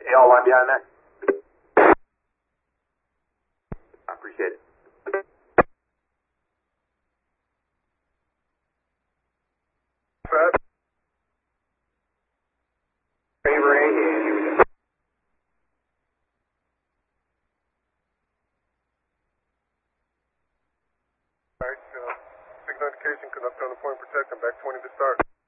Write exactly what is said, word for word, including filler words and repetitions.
Y'all line behind that? I appreciate it. Fred? Favor eight. Alright, uh, signal indication, conduct on the point, protect, and back twenty to start.